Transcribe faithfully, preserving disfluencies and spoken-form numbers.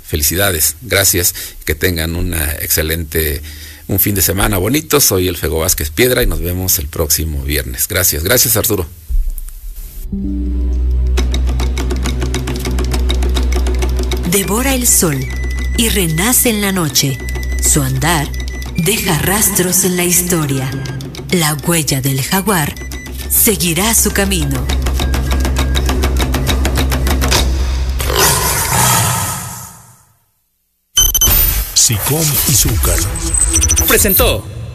Felicidades, gracias, que tengan una excelente, un fin de semana bonito. Soy el Fego Vázquez Piedra y nos vemos el próximo viernes. Gracias, gracias Arturo. Devora el sol y renace en la noche. Su andar deja rastros en la historia. La huella del jaguar seguirá su camino. SICOM y Zúcar presentó